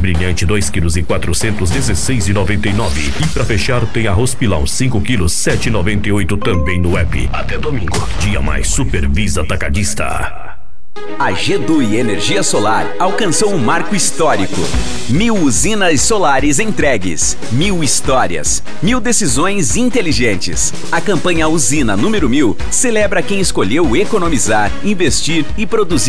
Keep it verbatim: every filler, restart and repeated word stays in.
brilhante dois quilos e quatrocentos, dezesseis reais e noventa e nove centavos. E pra fechar tem arroz pilão cinco quilos, sete reais e noventa e oito centavos também no app. Até domingo, dia mais Supervisa Atacadista. A G D U I Energia Solar alcançou um marco histórico. Mil usinas solares entregues, mil histórias, mil decisões inteligentes. A campanha Usina número mil celebra quem escolheu economizar, investir e produzir